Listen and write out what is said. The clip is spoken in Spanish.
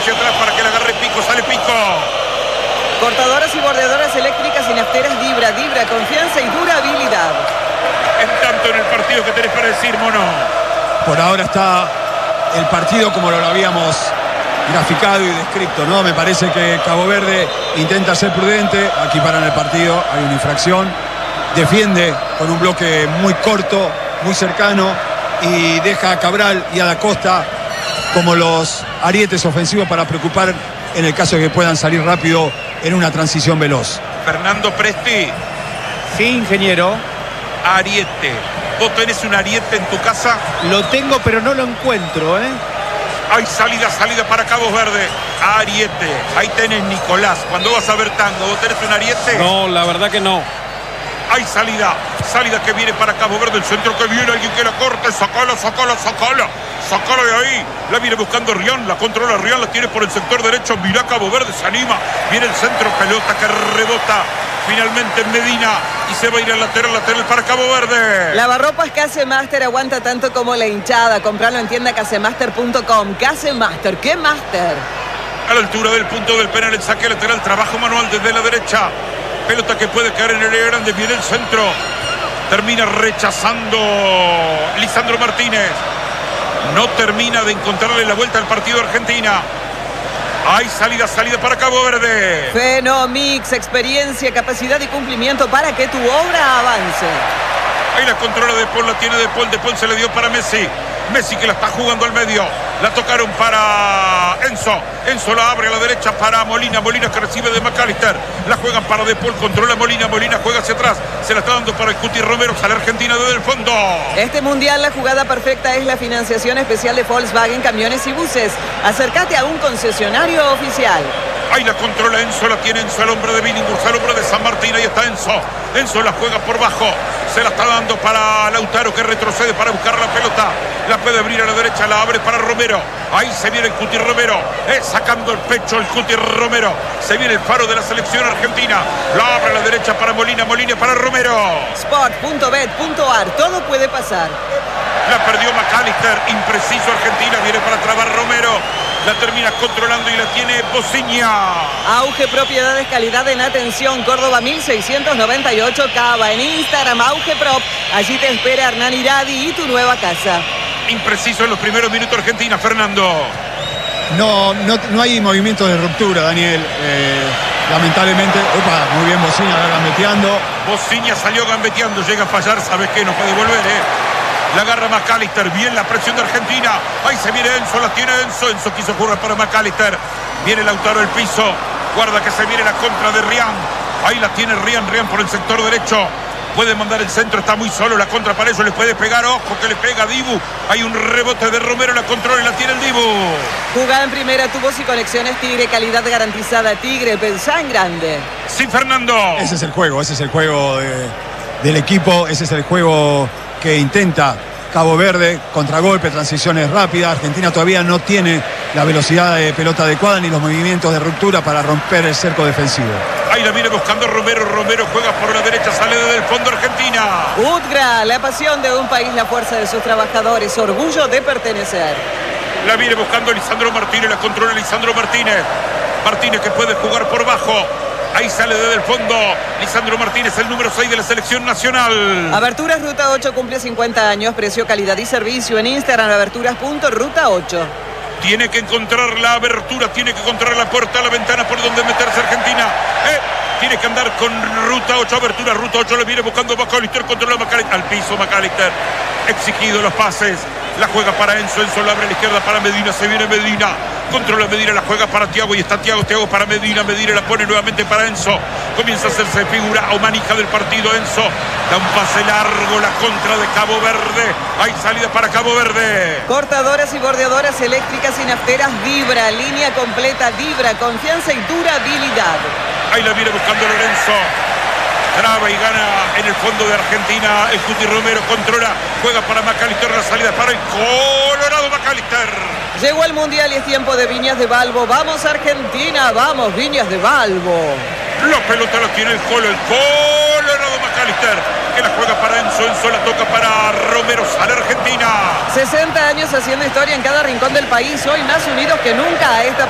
hacia atrás para que la agarre Pico, sale Pico. Cortadoras y bordeadoras eléctricas y nafteras Vibra, confianza y durabilidad. En tanto en el partido que tenés para decir, Mono. Por ahora está el partido como lo habíamos graficado y descrito, ¿no? Me parece que Cabo Verde intenta ser prudente, aquí paran el partido, hay una infracción, defiende con un bloque muy corto, muy cercano y deja a Cabral y a Da Costa como los arietes ofensivos para preocupar en el caso de que puedan salir rápido en una transición veloz. Fernando Presti. Sí, ingeniero. Ariete. ¿Vos tenés un ariete en tu casa? Lo tengo, pero no lo encuentro, ¿eh? Hay salida para Cabo Verde. Ariete. Ahí tenés Nicolás. Cuando vas a ver tango, ¿vos tenés un ariete? No, la verdad que no. Hay salida que viene para Cabo Verde, el centro que viene, alguien que la corte, sacala de ahí, la viene buscando Rian, la controla Rian, la tiene por el sector derecho, mira Cabo Verde, se anima, viene el centro, pelota que rebota finalmente en Medina y se va a ir al lateral para Cabo Verde. Lavarropas Casemaster aguanta tanto como la hinchada, compralo en tienda casemaster.com. Casemaster, ¿qué master? A la altura del punto del penal, el saque lateral, trabajo manual desde la derecha. Pelota que puede caer en el área grande, viene el centro. Termina rechazando Lisandro Martínez. No termina de encontrarle la vuelta al partido de Argentina. Hay salida para Cabo Verde. Fenomix, experiencia, capacidad y cumplimiento para que tu obra avance. Ahí la controla De Paul, la tiene De Paul se le dio para Messi. Messi que la está jugando al medio. La tocaron para Enzo. Enzo la abre a la derecha para Molina. Molina que recibe de McAllister. La juegan para De Paul. Controla Molina. Molina juega hacia atrás. Se la está dando para el Cuti Romero. Sale Argentina desde el fondo. Este mundial la jugada perfecta es la financiación especial de Volkswagen Camiones y Buses. Acércate a un concesionario oficial. Ahí la controla Enzo, la tiene Enzo, el hombre de Billinghurst, el hombre de San Martín, ahí está Enzo. Enzo la juega por bajo, se la está dando para Lautaro que retrocede para buscar la pelota. La puede abrir a la derecha, la abre para Romero. Ahí se viene el Cuti Romero, sacando el pecho el Cuti Romero. Se viene el faro de la selección argentina. La abre a la derecha para Molina, Molina para Romero. Sport.bet.ar, todo puede pasar. La perdió McAllister, impreciso Argentina, viene para trabar Romero. La termina controlando y la tiene Bociña. Auge Propiedades, calidad en atención. Córdoba 1698 Cava. En Instagram Auge Prop. Allí te espera Hernán Iradi y tu nueva casa. Impreciso en los primeros minutos Argentina, Fernando. No hay movimiento de ruptura, Daniel. Lamentablemente. Muy bien Bociña gambeteando. Bociña salió gambeteando, llega a fallar, ¿sabes qué? No puede volver, La agarra McAllister, bien la presión de Argentina. Ahí se viene Enzo, la tiene Enzo. Enzo quiso jugar para McAllister. Viene Lautaro al piso. Guarda que se viene la contra de Rian. Ahí la tiene Rian por el sector derecho. Puede mandar el centro, está muy solo. La contra para ellos, le puede pegar. Ojo que le pega Dibu. Hay un rebote de Romero, la controla y la tiene el Dibu. Jugada en primera, tubos y conexiones Tigre, calidad garantizada Tigre. Pensá en grande. Sí, Fernando. Ese es el juego del equipo. Ese es el juego que intenta Cabo Verde, contragolpe, transiciones rápidas. Argentina todavía no tiene la velocidad de pelota adecuada ni los movimientos de ruptura para romper el cerco defensivo. Ahí la viene buscando Romero. Romero juega por la derecha, sale desde el fondo Argentina. Udgra, la pasión de un país, la fuerza de sus trabajadores, orgullo de pertenecer. La viene buscando Lisandro Martínez, la controla Lisandro Martínez. Martínez que puede jugar por bajo. Ahí sale desde el fondo Lisandro Martínez, el número 6 de la selección nacional. Aberturas Ruta 8 cumple 50 años. Precio, calidad y servicio en Instagram, aberturas.ruta8. Tiene que encontrar la abertura, tiene que encontrar la puerta, la ventana por donde meterse Argentina. Tiene que andar con Ruta 8, abertura, Ruta 8, le viene buscando McAllister, controla McAllister, al piso McAllister. Exigido los pases, la juega para Enzo, Enzo la abre a la izquierda para Medina, se viene Medina. Controla Medina, la juega para Thiago y está Thiago para Medina. Medina la pone nuevamente para Enzo. Comienza a hacerse figura o manija del partido Enzo. Da un pase largo, la contra de Cabo Verde. Hay salida para Cabo Verde. Cortadoras y bordeadoras eléctricas y nafteras Vibra. Línea completa Vibra. Confianza y durabilidad. Ahí la viene buscando Lorenzo. Traba y gana en el fondo de Argentina. El Cuti Romero controla. Juega para McAllister. La salida para el Colorado McAllister. Llegó el Mundial y es tiempo de Viñas de Balbo. ¡Vamos Argentina! ¡Vamos Viñas de Balbo! La pelota la tiene el Colorado McAllister, que la juega para Enzo. Enzo la toca para Romero. Sale Argentina. 60 años haciendo historia en cada rincón del país. Hoy más unidos que nunca a esta